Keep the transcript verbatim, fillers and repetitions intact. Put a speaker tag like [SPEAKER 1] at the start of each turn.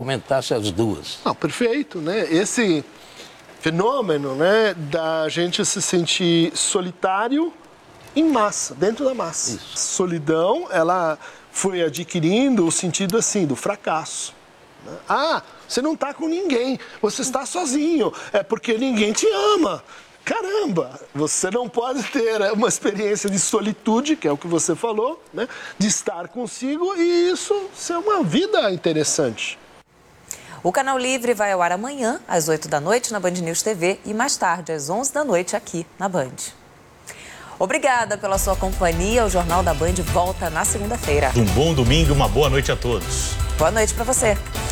[SPEAKER 1] comentasse as duas.
[SPEAKER 2] Não, perfeito, né? Esse fenômeno, né, da gente se sentir solitário em massa, dentro da massa.
[SPEAKER 1] Isso.
[SPEAKER 2] Solidão, ela foi adquirindo o sentido assim do fracasso. Né? Ah, você não está com ninguém, você está sozinho, é porque ninguém te ama. Caramba, você não pode ter uma experiência de solitude, que é o que você falou, né? De estar consigo e isso ser uma vida interessante.
[SPEAKER 3] O Canal Livre vai ao ar amanhã, às oito da noite, na Band News T V e mais tarde, às onze da noite, aqui na Band. Obrigada pela sua companhia. O Jornal da Band volta na segunda-feira.
[SPEAKER 4] Um bom domingo e uma boa noite a todos.
[SPEAKER 3] Boa noite para você.